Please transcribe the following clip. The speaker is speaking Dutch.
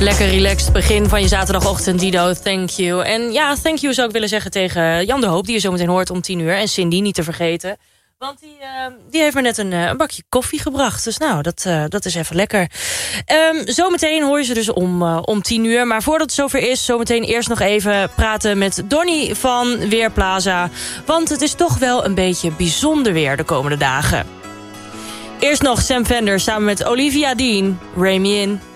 Lekker relaxed begin van je zaterdagochtend, Dido. Thank you. En ja, thank you zou ik willen zeggen tegen Jan de Hoop... die je zo meteen hoort om 10 uur. En Cindy, niet te vergeten. Want die heeft me net een bakje koffie gebracht. Dus nou, dat is even lekker. Zometeen hoor je ze dus om 10 uur. Maar voordat het zover is, zometeen eerst nog even praten met Donnie van Weerplaza. Want het is toch wel een beetje bijzonder weer de komende dagen. Eerst nog Sam Fender samen met Olivia Dean, Ray Me In.